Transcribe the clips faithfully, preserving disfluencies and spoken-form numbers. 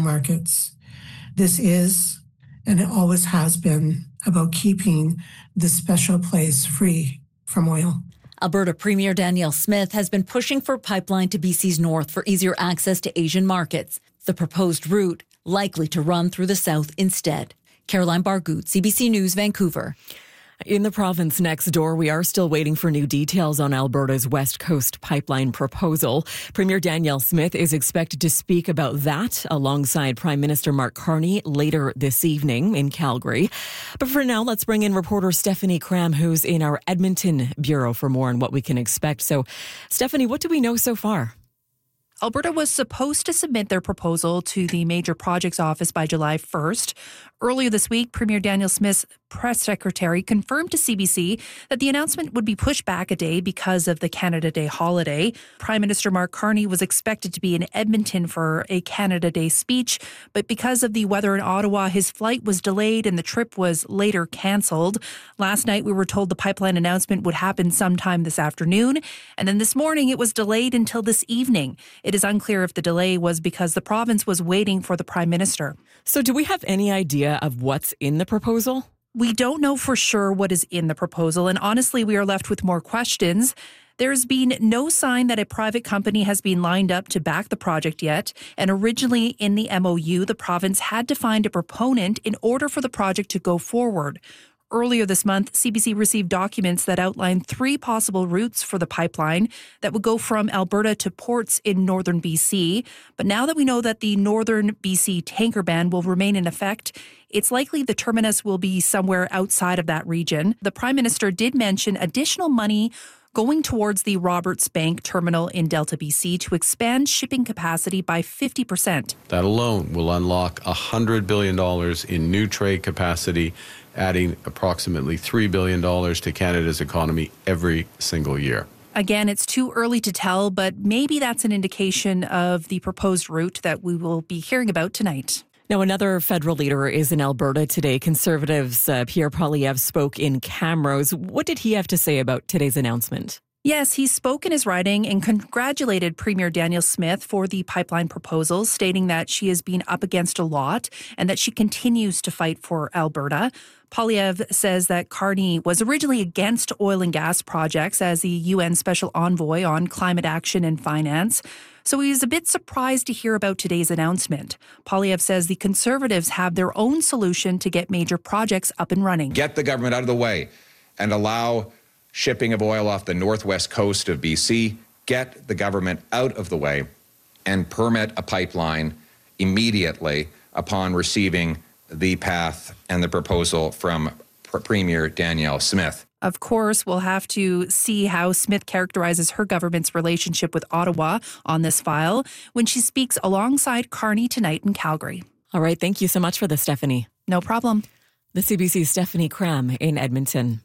markets. This is, and it always has been, about keeping this special place free from oil. Alberta Premier Danielle Smith has been pushing for a pipeline to B C's north for easier access to Asian markets. The proposed route likely to run through the south instead. Caroline Bargout, C B C News, Vancouver. In the province next door, we are still waiting for new details on Alberta's West Coast pipeline proposal. Premier Danielle Smith is expected to speak about that alongside Prime Minister Mark Carney later this evening in Calgary. But for now, let's bring in reporter Stephanie Cram, who's in our Edmonton bureau, for more on what we can expect. So, Stephanie, what do we know so far? Alberta was supposed to submit their proposal to the Major Projects Office by July first. Earlier this week, Premier Danielle Smith's press secretary confirmed to C B C that the announcement would be pushed back a day because of the Canada Day holiday. Prime Minister Mark Carney was expected to be in Edmonton for a Canada Day speech, but because of the weather in Ottawa, his flight was delayed and the trip was later cancelled. Last night, we were told the pipeline announcement would happen sometime this afternoon, and then this morning it was delayed until this evening. It is unclear if the delay was because the province was waiting for the Prime Minister. So do we have any idea of what's in the proposal? We don't know for sure what is in the proposal, and honestly, we are left with more questions. There's been no sign that a private company has been lined up to back the project yet, and originally in the M O U, the province had to find a proponent in order for the project to go forward. Earlier this month, C B C received documents that outlined three possible routes for the pipeline that would go from Alberta to ports in northern B C. But now that we know that the northern B C tanker ban will remain in effect, it's likely the terminus will be somewhere outside of that region. The Prime Minister did mention additional money going towards the Roberts Bank terminal in Delta, B C to expand shipping capacity by fifty percent. That alone will unlock one hundred billion dollars in new trade capacity, adding approximately three billion dollars to Canada's economy every single year. Again, it's too early to tell, but maybe that's an indication of the proposed route that we will be hearing about tonight. Now, another federal leader is in Alberta today. Conservatives' uh, Pierre Poilievre spoke in Camrose. What did he have to say about today's announcement? Yes, he spoke in his writing and congratulated Premier Danielle Smith for the pipeline proposal, stating that she has been up against a lot and that she continues to fight for Alberta. Poilievre says that Carney was originally against oil and gas projects as the U N Special Envoy on Climate Action and Finance. So he was a bit surprised to hear about today's announcement. Poilievre says the Conservatives have their own solution to get major projects up and running. Get the government out of the way and allow shipping of oil off the northwest coast of B C. Get the government out of the way and permit a pipeline immediately upon receiving the path and the proposal from Premier Danielle Smith. Of course, we'll have to see how Smith characterizes her government's relationship with Ottawa on this file when she speaks alongside Carney tonight in Calgary. All right. Thank you so much for this, Stephanie. No problem. The C B C's Stephanie Cram in Edmonton.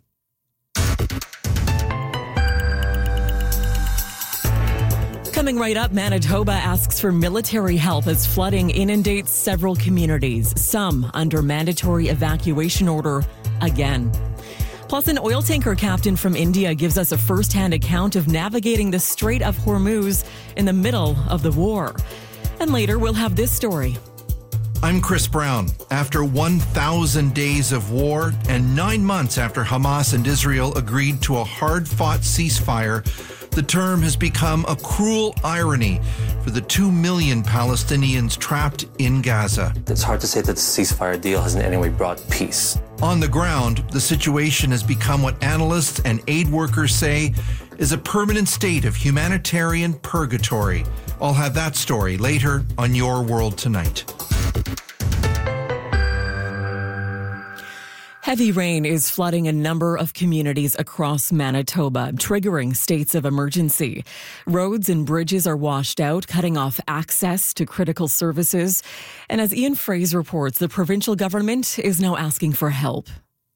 Coming right up, Manitoba asks for military help as flooding inundates several communities, some under mandatory evacuation order again. Plus, an oil tanker captain from India gives us a first-hand account of navigating the Strait of Hormuz in the middle of the war. And later, we'll have this story. I'm Chris Brown. After one thousand days of war and nine months after Hamas and Israel agreed to a hard-fought ceasefire, the term has become a cruel irony for the two million Palestinians trapped in Gaza. It's hard to say that the ceasefire deal has in any way brought peace. On the ground, the situation has become what analysts and aid workers say is a permanent state of humanitarian purgatory. I'll have that story later on Your World Tonight. Heavy rain is flooding a number of communities across Manitoba, triggering states of emergency. Roads and bridges are washed out, cutting off access to critical services. And as Ian Fraser reports, the provincial government is now asking for help.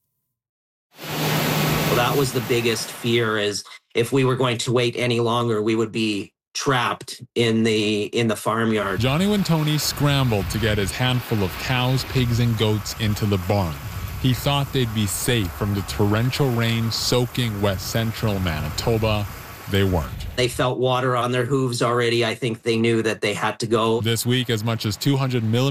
Well, that was the biggest fear, is if we were going to wait any longer, we would be trapped in the in the farmyard. Johnny Wintoni scrambled to get his handful of cows, pigs, and goats into the barn. He thought they'd be safe from the torrential rain soaking west central Manitoba. They weren't. They felt water on their hooves already. I think they knew that they had to go. This week, as much as two hundred millimeters